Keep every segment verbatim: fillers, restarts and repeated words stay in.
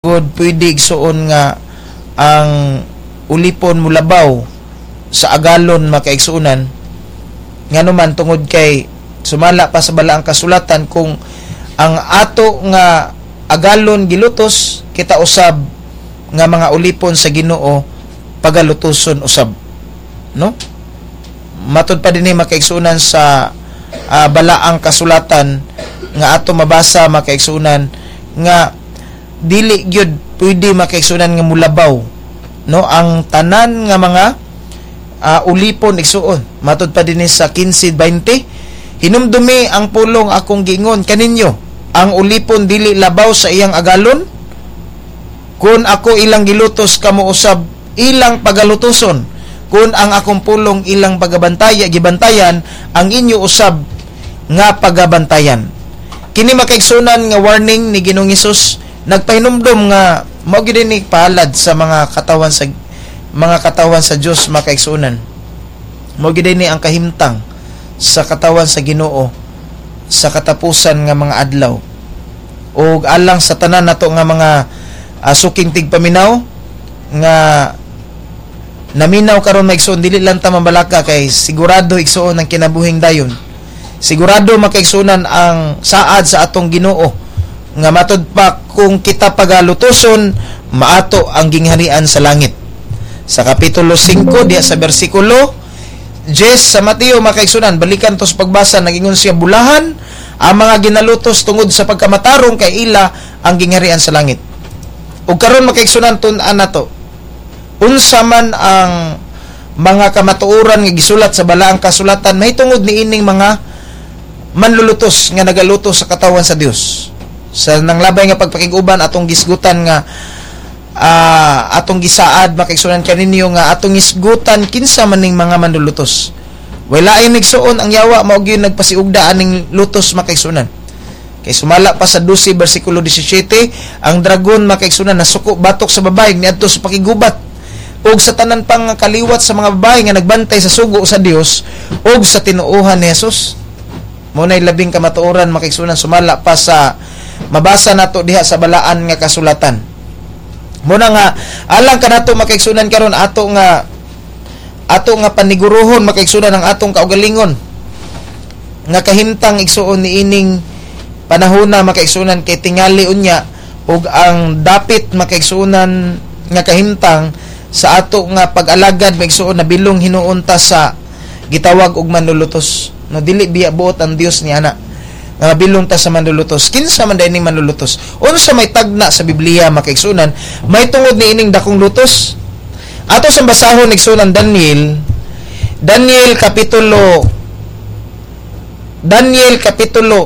God pwede igsuon nga ang ulipon mulabaw sa agalon makaigsuunan nganuman tungod kay sumala pa sa balaang kasulatan kung ang ato nga agalon gilutos kita usab nga mga ulipon sa Ginoo pagalutuson usab, no? Matud pa dinhi makaigsuunan sa uh, balaang kasulatan nga ato mabasa makaigsuunan nga dili gyud pwede makaigsunan nga mulabaw, no, ang tanan nga mga uh, ulipon igsuon. Matud pa dinhi sa fifteen twenty, hinumdumi ang pulong akong giingon kaninyo, ang ulipon dili labaw sa iyang agalon, kun ako ilang gilutos kamo usab ilang pagalutoson, kun ang akong pulong ilang pagabantaya gibantayan ang inyo usab nga pagabantayan. Kini makaigsunan nga warning ni Ginoong Hesus, nagpahinumdom nga mao gid ni palad sa mga katawan sa mga katawan sa Dios makaigsunan. Mao gid ni ang kahimtang sa katawan sa Ginoo sa katapusan nga mga adlaw. O alang sa tanan nato nga mga uh, suking tigpaminaw nga naminaw karon maigsuon, dili lang ta mabalaka kay sigurado igsuon ang kinabuhing dayon. Sigurado makaigsunan ang saad sa atong Ginoo nga matud pa kung kita pagalutoson maato ang gingharian sa langit. Sa kapitulo five diya sa bersikulo ten sa Mateo makaigsunan, balikan tos pagbasa, nagingon siya bulahan ang mga ginalutos tungod sa pagkamatarong kay ila ang gingharian sa langit. Ug karon makaigsunan tun-an nato unsa man ang mga kamatuoran nga gisulat sa balaang kasulatan mahitungod niining mga manlulutos nga nagalutos sa katawan sa Dios. Sa nanglabay nga pagpakiguban atong gisgutan nga uh, atong gisaad makaigsunan kaninyo nga atong gisgutan kinsa maning mga manlulutos. Wala ay nigsuon ang yawa mao gyud nagpasiugda aning lutos makaigsunan. Kay sumala pa sa twelve bersikulo seventeen, ang dragon makaigsunan nasuko batok sa babae niadto sa pakigubat ug sa tanan pang kaliwat sa mga babae nga nagbantay sa sugo sa Dios ug sa tinuohan ni Hesus. Mo nay labing kamatuoran makaigsunan sumala pa sa mabasa nato diha sa balaan nga kasulatan. Muna nga alang kanato makaigsunan karon ato nga ato nga paniguruhon makaigsunan ang atong kaugalingon nga kahimtang igsuon niining panahona makaigsunan kay tingali unya ug ang dapit makaigsunan nga kahimtang sa ato nga pag-alagad maigsuon na bilong hinuon ta sa gitawag og manlulutos. No dili biya buot ang Dios ni ana nga bilong ta sa manlulutos. Kinsa man dayon ning manlulutos? Unsa may tagna sa Biblia makaigsunan may tungod ni ining dakong lutos? Ato sa basahon igsunan Daniel Daniel kapitulo Daniel kapitulo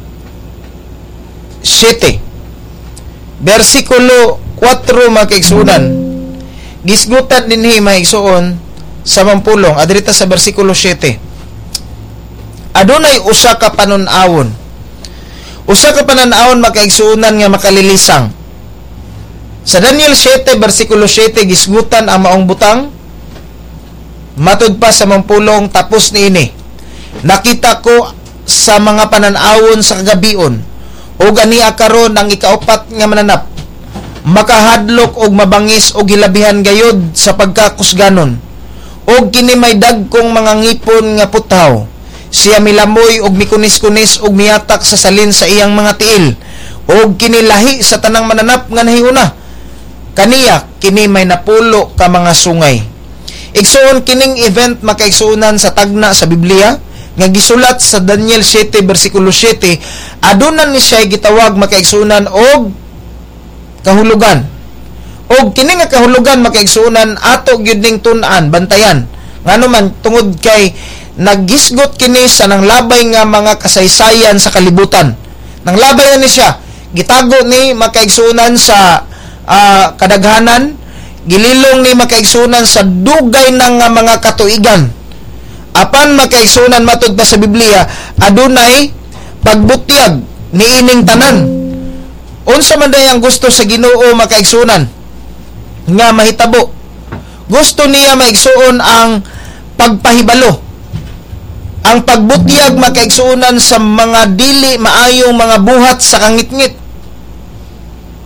seven bersikulo four makaigsunan. Gisgutan dinhi maigsuon sa mampulong adrita sa bersikulo seven. Adunay usa ka panun-awon. Usa ka panan-awon makaigsuunan nga makalilisang. Sa Daniel seven bersikulo seven gisgutan ang maong butang. Matud pa sa mampulong tapos niini. Nakita ko sa mga panan-awon sa kagabion ug ania karon ang ikaupat nga mananap. Makahadlok og mabangis og hilabihan gayud sa pagkakusganon. Og kini may dagkong mga ngipon nga putaw. Siya milamoy og mikunis-kunis og miyatak sa salin sa iyang mga tiil og kinilahi sa tanang mananap nga nahiuna. Kaniya kini may napulo ka mga sungay. Igsuon kining event makaigsuonan sa tagna sa Biblia nga gisulat sa Daniel seven bersikulo seven. Adunan ni siya gitawag makaigsuonan og kahulugan. Og kini nga kahulugan makaigsuonan ato gyud ning tun-an bantayan. Nganuman tungod kay naggisgot kini sa nanglabay nga mga kasaysayan sa kalibutan. Nanglabay na ni siya. Gitago ni makaigsunan sa uh, kadaghanan, gililong ni makaigsunan sa dugay na nga mga katuigan. Apan makaigsunan matud pa sa Biblia, adunay pagbutyag niining tanan. Unsa man day ang gusto sa Ginoo makaigsunan nga mahitabo. Gusto niya maigsuon ang pagpahibalo. Ang pagbutyag makaigsuunan sa mga dili maayong mga buhat sa kangitngit.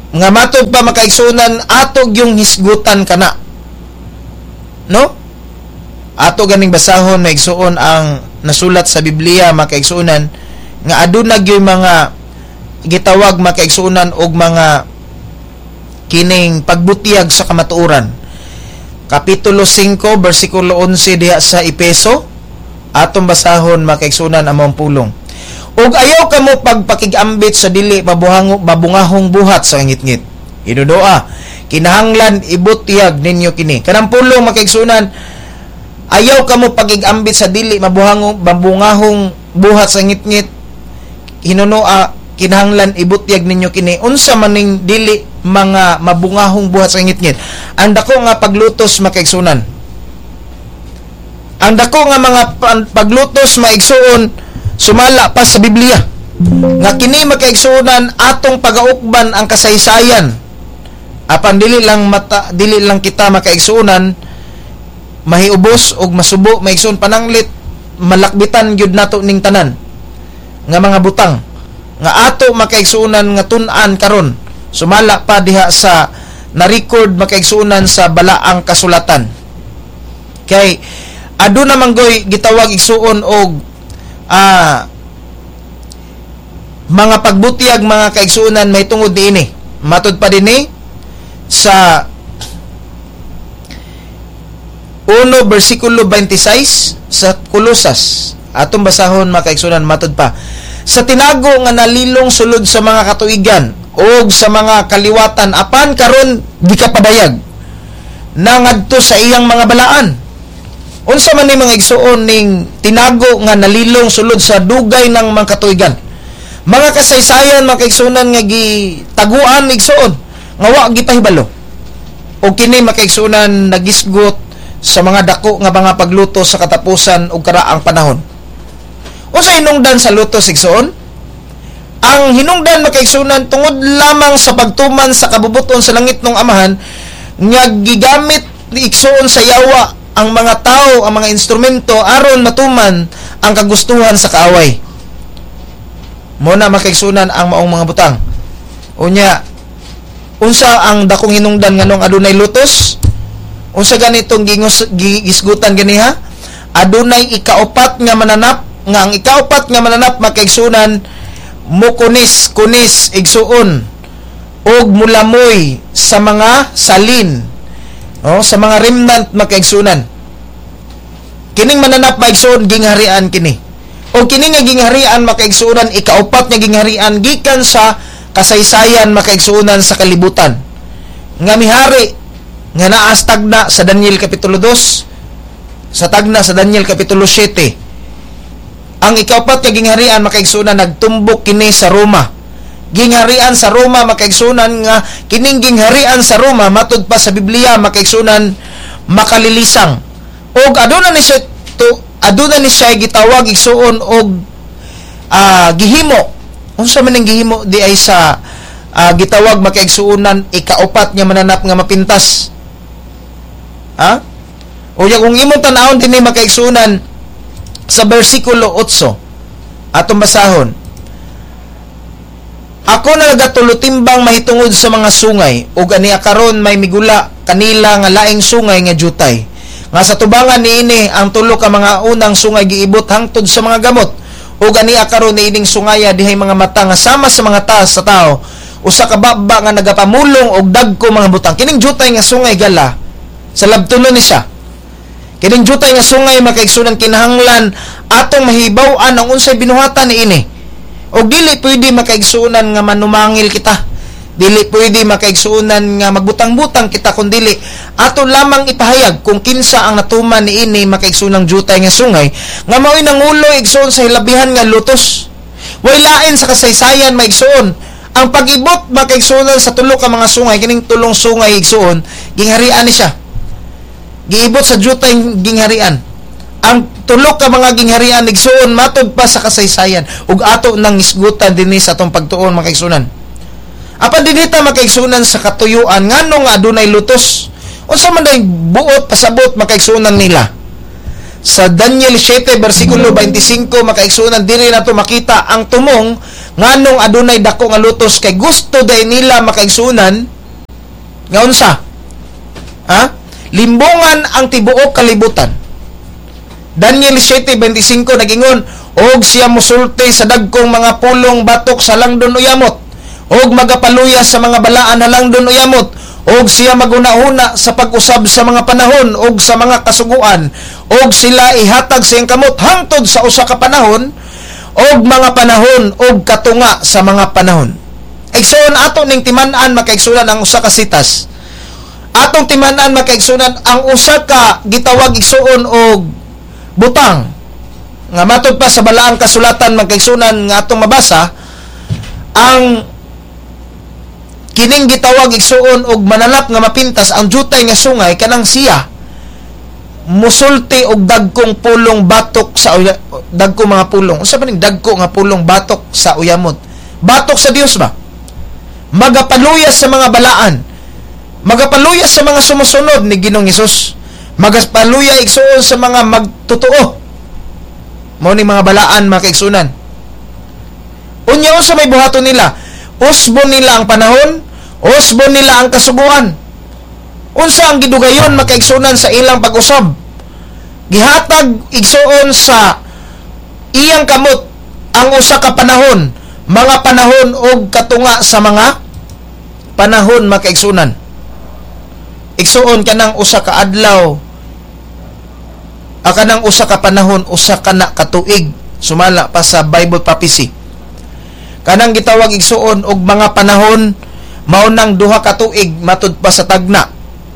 nga matod pa makaigsunan atog yung hisgutan kana, no? Ato ganing basahon na igsuon ang nasulat sa Biblia makaigsunan nga aduna gyud mga gitawag makaigsunan og mga kining pagbutiyag sa kamatuoran. Kapitulo five bersikulo eleven diha sa Efeso, atong basahon makaigsunan among pulong. Ug ayaw kamo pagpakigambit sa dili mabuhang mabungahong buhat sa ngitngit. Inudoa, kinahanglan ibutiyag ninyo kini. Kanang pulong makaigsunan, ayaw kamo pagigambit sa dili mabuhang mabungahong buhat sa ngitngit. Hinunoa, kinahanglan ibutiyag ninyo kini. Unsa maning dili mga mabungahong buhat sa ngitngit? Ang dako nga paglutos makaigsunan. Ang dako nga mga paglutos maigsuon sumala pa sa Biblia. Nga kini makaigsunan atong pagaukban ang kasaysayan. Apan dili lang mata, dili lang kita makaigsunan mahiubos og masubo maigsuon pananglit malakbitan gyud nato ning tanan nga mga butang nga ato makaigsunan nga tun-an karon sumala pa diha sa na-record makaigsunan sa balaang kasulatan. Kay aduna manggoy gitawag igsuon og ah, mga pagbutiyag mga kaigsunan may tungod diini. Matud pa dinhi sa one bersikulo twenty-six sa Kolosas. Atong basahon mga kaigsunan matud pa. Sa tinago nga nalilong sulod sa mga katuigan o sa mga kaliwatan apan karon di ka padayag nangadto sa iyang mga balaan. Unsa man ni mga igsuon ning tinago nga nalilong sulod sa dugay ng mga katuigan? Mga kasaysayan mga kaigsunan nga gitaguan igsuon nga wa gipahibalo. O kini mga kaigsunan nagisgot sa mga dako nga mga pagluto sa katapusan ug karaang panahon. Unsa hinungdan sa luto igsuon? Ang hinungdan makaigsunan tungod lamang sa pagtuman sa kabubuton sa langit ng Amahan nga gigamit ni igsuon sa yawa ang mga tao, ang mga instrumento aron matuman ang kagustuhan sa kaaway. Muna makaigsunan ang maong mga butang. Unya, unsa ang dakong hinungdan nganong adunay lutos? Unsa ganitong gingos gisgutan ganiha? Adunay ikaupat nga mananap nga ang ikaupat nga mananap makaigsunan mukunis kunis igsuon og mulamoy sa mga salin. Oh, sa mga remnant makaigsunan. Kining mananap maigsuon gingharian kini. O kini nga gingharian makaigsunan ikaupat nga gingharian gikan sa kasaysayan makaigsunan sa kalibutan. Nga mihari nga naa sa tagna sa Daniel kapitulo two, sa tagna sa Daniel kapitulo seven. Ang ikaupat nga gingharian makaigsunan nagtumbok kini sa Roma. Gingharian sa Roma makaigsunan nga kining gingharian sa Roma matud pa sa Biblia makaigsunan makalilisang. Og aduna ni siya to aduna ni siya gitawag igsuon og uh, gihimo. Unsa man ning gihimo di ay sa uh, gitawag makaigsuonan ikaupat nga mananap nga mapintas. Ha? O ya kung imong tan-awon dinhi makaigsunan sa bersikulo eight atong basahon. Ako na nagatulutimbang mahitungod sa mga sungay ug aniya karon may migula kanila nga laing sungay nga jutay. Nga sa tubangan niini ang tulo ka mga unang sungay giibot hangtod sa mga gamot ug aniya karon niining sungaya dihay mga mata nga sama sa mga taas sa tao usa ka baba nga nagapamulong og dagko mga butang. Kining jutay nga sungay gala sa labtunon ni siya. Kining jutay nga sungay makaigsunan kinahanglan atong mahibaw-an ang unsay binuhatan niini. O dili pwede makaigsunan nga manumangil kita. Dili pwede makaigsunan nga magbutang-butang kita kun dili ato lamang ipahayag kung kinsa ang natuman niini makaigsunang jutay nga sungay nga mao'y nangulo igsuon sa hilabihan nga lutos. Way lain sa kasaysayan maigsuon ang pag-ibot makaigsunan sa tulo ka mga sungay kining tulong sungay igsuon gingharian ni siya. Giibot sa jutay gingharian. Ang tulo ka mga gingharian igsuon matud pa sa kasaysayan ug ato nang isgutan dinhi sa atong pagtuon makaigsunan. Apan dinita makaigsunan sa katuyuan ngano nga adunay lutos. Unsa man day buot pasabot makaigsunan nila. sa Daniel seven versikulo twenty-five makaigsunan diri nato makita ang tumong nganong adunay dako nga lutos kay gusto day nila makaigsunan nga unsa ha limbongan ang tibuok kalibutan. Daniel seven twenty-five nagingon og siya musulti sa dagkong mga pulong batok sa langdon uyamot og magapaluya sa mga balaan halangdon uyamot og siya maguna-una sa pag-usab sa mga panahon og sa mga kasuguan og sila ihatag sa iyang kamot hangtod sa usa ka panahon og mga panahon og katunga sa mga panahon. Igsoon ato ning timan-an makaigsunan ang usa ka sitas. Atong timan-an makaigsunan ang usa ka gitawag igsuon og butang nga matod pa sa balaang kasulatan makaigsunan nga atong mabasa ang kining gitawag igsuon og manalap nga mapintas ang jutay nga sungay kanang siya musulti og dagkong pulong batok sa uya, dagkong mga pulong unsa man ning dagko nga pulong batok sa uyamot batok sa Dios ba magapaluyas sa mga balaan magapaluyas sa mga sumusunod ni Ginoong Hesus magapaluya igsuon sa mga magtotoo mao ni mga balaan makaigsunan unya unsa may buhaton nila usbon nila ang panahon usbon nila ang kasuguan unsa ang gidugayon makaigsunan sa ilang pag-usab gihatag igsuon sa iyang kamot ang usa ka panahon mga panahon og katunga sa mga panahon makaigsunan igsuon kanang usa ka adlaw kanang usa ka panahon usa ka na katuig sumala pa sa Bible prophecy kanang gitawag igsuon og mga panahon maunang duha ka tuig matud pa sa tagna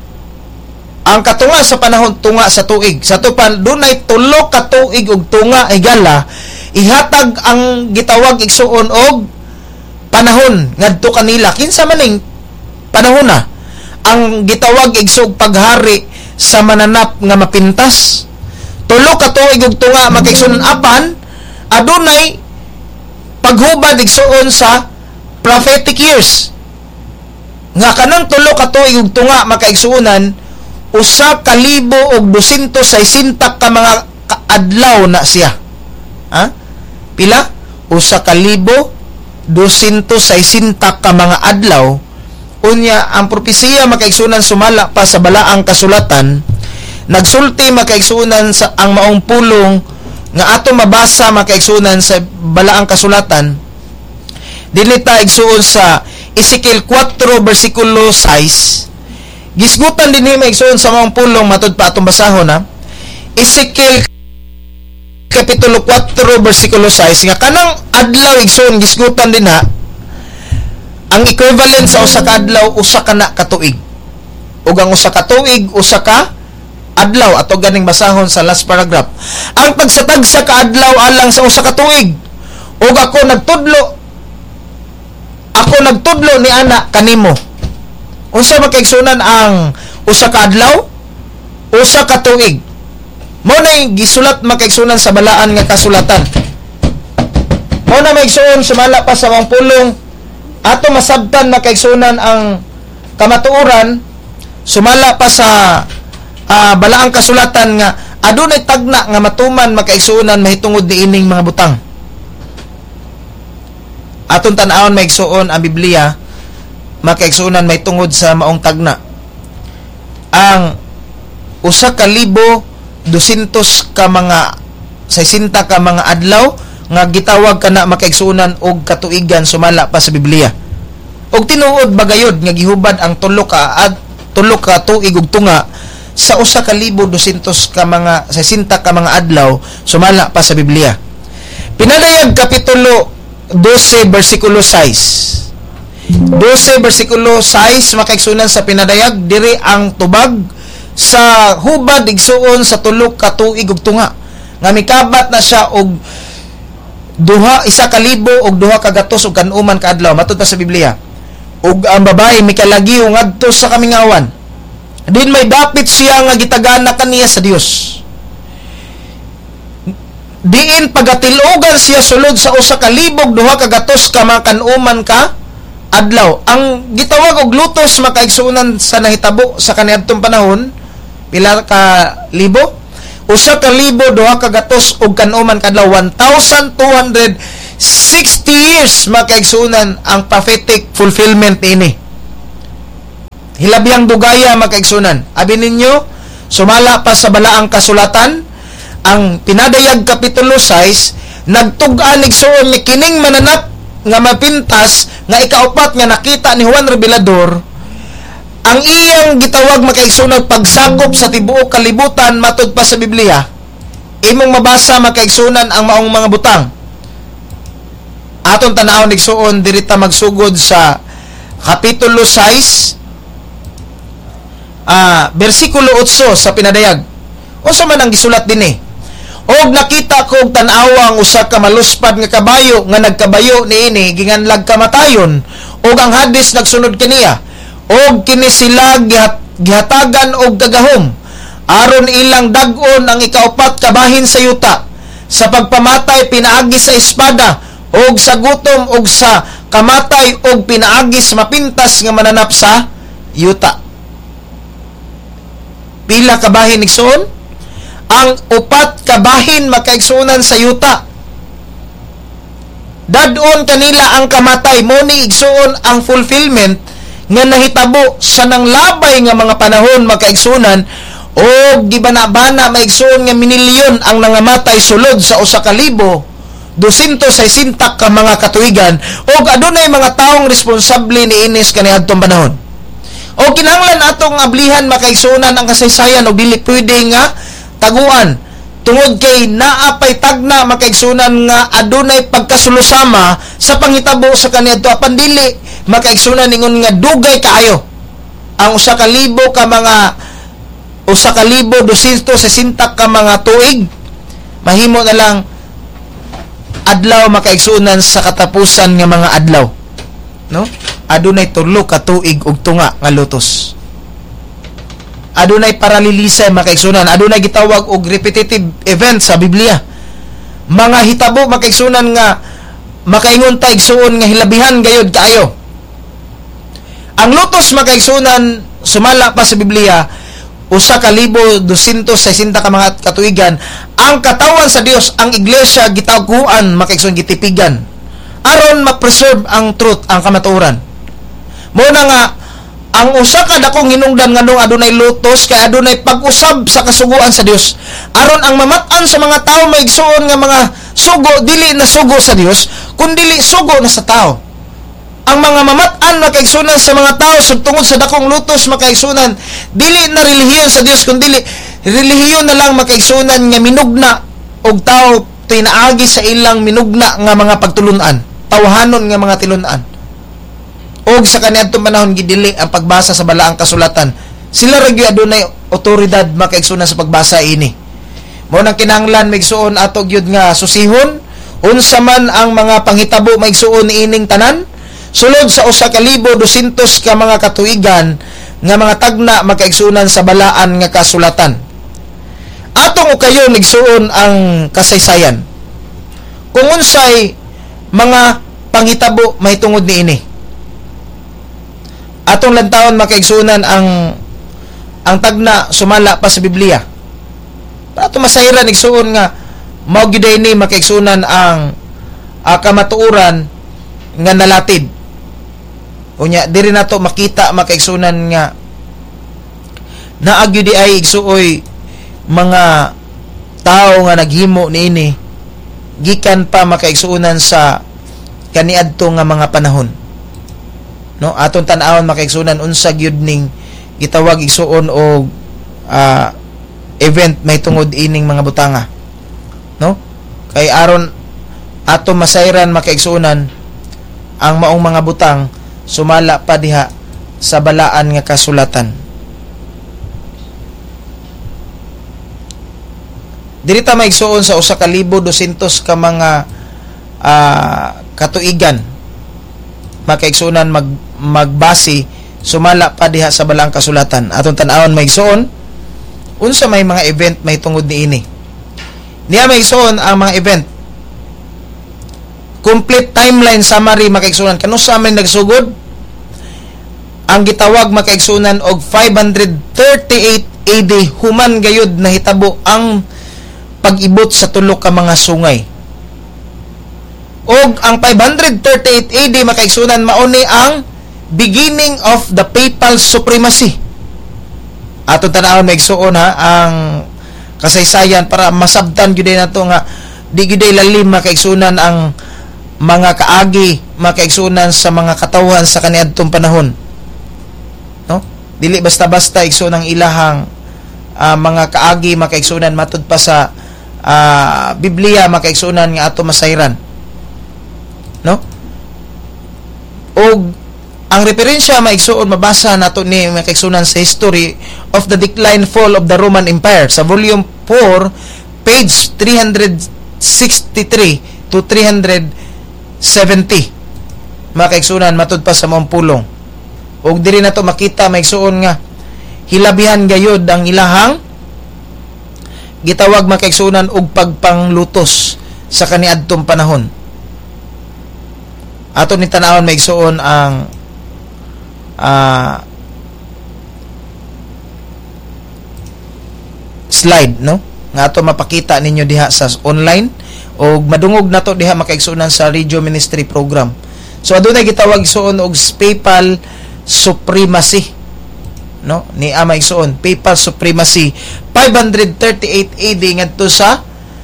ang katunga sa panahon tunga sa tuig sa tupan dunay tulo ka tuig og tunga igala ihatag ang gitawag igsuon og panahon ngadto kanila kinsa maning panahon na ang gitawag igsug paghari sa mananap nga mapintas tulo ka tuig og tunga makaigsuon apan adunay paghubad igsuon sa prophetic years nga kanang tulo ka tuig ug tunga makaigsuonan usa ka libo og dosyentos sesenta ka mga adlaw na siya ha pila usa ka libo dosyentos sesenta ka mga adlaw unya ang propesiya makaigsuonan sumala pa sa balaang kasulatan nagsulti makaigsuonan sa ang maong pulong nga ato mabasa makaigsuonan sa balaang kasulatan dili ta igsuon sa Ezekiel four versikulo six gisgutan dinhi maigsuon sa maong pulong matud pa atong basahon ha Ezekiel kapitulo four versikulo six nga kanang adlaw igsuon gisgutan din ha ang equivalent sa usa ka adlaw usa ka na katuig ug ang usa ka tuig usa ka adlaw ato ganing basahon sa last paragraph ang tagsatagsa ka adlaw alang sa usa ka tuig ug ako nagtudlo ako nagtudlo ni ana kanimo unsa makaigsunan ang usa ka adlaw usa ka tuig mao na gisulat makaigsunan sa balaan nga kasulatan mao na maigsuon sumala pa sa mga pulong ato masabtan makaigsunan ang kamatuoran sumala pa sa uh, balaang kasulatan nga adunay tagna nga matuman makaigsuonan mahitungod ni ining mga butang aton tan-awon maigsuon ang Biblia makaigsuonan mahitungod sa maong tagna ang usa ka libo dosyentos ka mga sesenta ka mga adlaw nga gitawag kana makaigsuonan og katuigan sumala pa sa Biblia og tinuod bagayod nga gihubad ang tulo ka ad tulo ka tuig ug tunga sa usa ka libo dosyentos ka mga sesenta ka mga adlaw sumala pa sa Biblia pinadayag kapitulo twelve versikulo six twelve versikulo six makaigsunan sa pinadayag diri ang tubag sa hubad igsuon sa tulo ka tuig ug tunga nga mikabat na siya og duha isa ka libo og duha ka gatos ug kanuman ka adlaw matud pa sa Biblia ug ang babae mikalagi ngadto sa kamingawan din may dapit siya nga gitagana kaniya sa Dios diin pagatilogan siya sulod sa usa ka libog duha ka gatos ka mga kanuman ka adlaw ang gitawag og lutos makaigsuonan sa nahitabo sa kaniadtong panahon pila ka libo usa ka libo duha ka gatos ug kanuman kadlaw, one thousand two hundred sixty years makaigsunan ang prophetic fulfillment ini. Hilabihang dugaya makaigsunan. Abi ninyo, sumala pa sa balaang kasulatan, ang pinadayag kapitulo six, nagtug-an igsuon ni kining mananap nga mapintas nga ikaupat nga nakita ni Juan Revelador, ang iyang gitawag makaigsunan pagsagop sa tibuok kalibutan matud pa sa Biblia. Imong mabasa makaigsunan ang maong mga butang. Aton tanawon igsuon dirita magsugod sa kapitulo six, ah, bersikulo eight sa pinadayag. Unsa man ang gisulat dinhi? Og nakita ko og tan-awa ang usa ka maluspad nga kabayo nga nagkabayo niini ginganlag kamatayon, og ang Hades nagsunod kaniya, og kini sila gihat, gihatagan og gagahom aron ilang dag-on ang ikaupat kabahin sa yuta. Sa pagpamatay pinaagi sa espada, og sa gutom og sa kamatay og pinaagi sa mapintas nga mananap sa yuta. Pila kabahin igsoon? Ang upat kabahin makaigsunan sa yuta. Dadon kanila ang kamatay, mo ni igsuon ang fulfillment nga nahitabo sa nanglabay nga mga panahon makaigsunan, o gibana-bana maigsuon nga minilyon ang nangamatay sulod sa usa ka libo doscientos sesenta ka mga katuigan, o adunay mga taong responsable ni inis kaniadtong panahon. O kinahanglan atong ablihan makaigsunan ang kasaysayan, o dili pwede nga taguan tungod kay naapay tagna makaigsunan nga adunay pagkasulusama sa panghitabo sa kaniadto. Apan dili makaigsunan ningon nga dugay kaayo ang usa ka libo ka mga usa ka libo doscientos sesenta ka mga tuig. Mahimo na lang adlaw makaigsunan sa katapusan nga mga adlaw, no? Adunay tulo ka tuig ug tunga nga lutos. Adunay paralilisay makaigsunan, adunay gitawag og repetitive event sa Biblia. Mga hitabo makaigsunan nga makaingon ta igsuon nga hilabihan gayud kaayo. Ang lutos makaigsunan sumala pa sa Biblia, usa ka libo doscientos sesenta ka mga katuigan. Ang katawan sa Dios, ang iglesia gitaguan makaigsunan gitipigan aron ma-preserve ang truth, ang kamatuoran. Mo na nga ang usa ka dakong hinungdan nganong adunay lutos kay adunay pag-usab sa kasuguan sa Dios, aron ang mamatan sa mga tao maigsuon nga mga sugo dili na sugo sa Dios kundi sugo na sa tao. Ang mga mamatan makaigsunan sa mga tao sugtungod sa dakong lutos makaigsunan dili na relihiyon sa Dios kundi relihiyon na lang makaigsunan nga minugna og tao tinaagi sa ilang minugna nga mga pagtulunan, tawhanon nga mga tilunan. Og sa kaniadtong panahon gidili ang pagbasa sa balaang kasulatan. Sila ra gyud adunay otoridad makaigsunan sa pagbasa ini. Mao nang kinahanglan maigsuon ato gyud nga susihon unsa man ang mga panghitabo maigsuon ining tanan sulod sa usa ka libo doscientos ka mga katuigan nga mga tagna makaigsunan sa balaan nga kasulatan. Atong ukayon nigsuon ang kasaysayan. Kung unsay mga panghitabo mahitungod niini. Atong lantawon makaigsunan ang ang tagna sumala pa sa Biblia. Ato masayran igsuon nga mao gyud ni makaigsunan ang uh, kamatuoran nga nalatid. Unya diri nato makita makaigsunan nga naa gyud ay igsuoy mga tao nga naghimo niini gikan pa makaigsunan sa kaniadto nga mga panahon. No, aton tan-awon makaigsunan unsa gyud ning gitawag igsuon og uh, event may tungod ining mga butanga, no? Kay aron ato masayran makaigsunan ang maong mga butang sumala pa diha sa balaan nga kasulatan. Dirita maigsuon sa usa ka libo doscientos ka mga uh, katuigan makaigsunan mag magbasi sumala pa diha sa balang kasulatan. Atong tan-awon maigsuon unsa may mga event may tungod niini. Niya maigsuon ang mga event. Complete timeline summary makaigsunan kanusa may nagsugod. Ang gitawag makaigsunan og five thirty-eight A D human gayud nahitabo ang pag-ibot sa tulo ka mga sungay. Og ang five thirty-eight A D makaigsunan mauni ang beginning of the papal supremacy. Ato tanawon maigsuon ha ang kasaysayan para masabtan gyud nato nga di gyud lalim makaigsunan ang mga kaagi makaigsunan sa mga katawhan sa kaniadtong panahon. No? Dili basta-basta igsuon ang ilahang uh, mga kaagi makaigsunan matud pa sa uh, Biblia makaigsunan nga ato masayran. No? Og ang referensya maigsuon mabasa nato ni makaigsunan sa History of the Decline Fall of the Roman Empire sa volume four page three sixty-three to three seventy. Makaigsunan matud pa sa mong pulong. Og diri nato makita maigsuon nga hilabihan gayud ang ilahang gitawag makaigsunan og pagpanglutos sa kaniadtong panahon. Ato ni tanawon maigsuon ang uh, slide, no? Nga ato mapakita ninyo diha sa online o madungog nato diha makaigsunan sa Radio Ministry Program. So adunay gitawag suon og papal supremacy, no? Ni ama igsuon papal supremacy five thirty-eight A D ngadto sa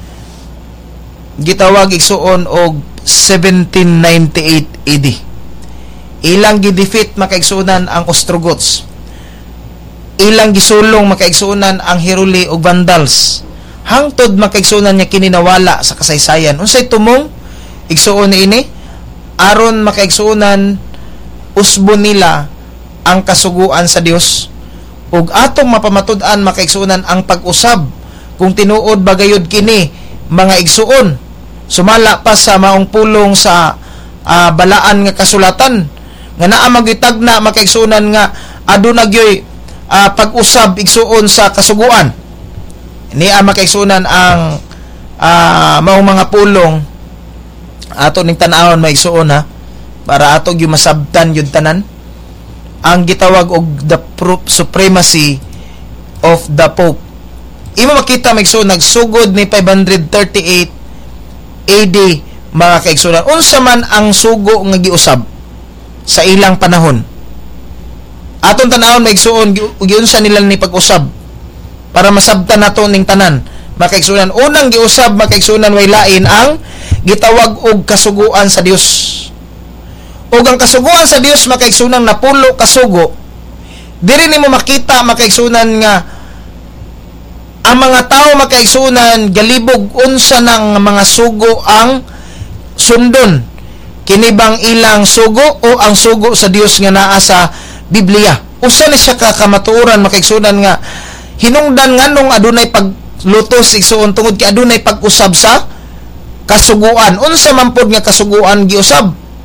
gitawag igsuon og seventeen ninety-eight A D. Ilang gidefeat makaigsunan ang Ostrogoths. Ilang gisulong makaigsunan ang Heruli ug Vandals. Hangtod makaigsunan niya kininawala sa kasaysayan. Unsay tumong igsuon ini aron makaigsunan usbon nila ang kasuguan sa Dios ug atong mapamatud-an makaigsunan ang pag-usab kung tinuod bagayod kini mga igsuon. Sumala pa sa maong pulong sa uh, balaan nga kasulatan nga naa magitagna makaigsunan nga aduna gyoy uh, pag-usab igsuon sa kasuguan. Niya makaigsunan ang uh, maong mga pulong ato ning tan-awon maigsuon ha para ato gyud masabtan yun tanan ang gitawag og the supremacy of the Pope. Imo makita maigsuon nagsugod ni five thirty-eight A D mga kaigsunan. Unsa man ang sugo nga giusab sa ilang panahon. Aton tan-awon maigsuon giunsa nila ni pag-usab para masabtan nato ning tanan mga kaigsunan. Unang giusab mga kaigsunan way lain ang gitawag og kasuguan sa Dios. Og ang kasuguan sa Dios mga kaigsunan napulo kasugo. Diri nimo makita mga kaigsunan nga ang mga tao makaigsunan galibog unsa ng mga sugo ang sundon kinibang ilang sugo o ang sugo sa Dios nga naa sa Biblia. Usa ni siya kakamatuoran makaigsunan nga hinungdan nganong adunay paglutos igsuon tungod kay adunay pag-usab sa kasuguan. Unsa man pod nga kasuguan giusab?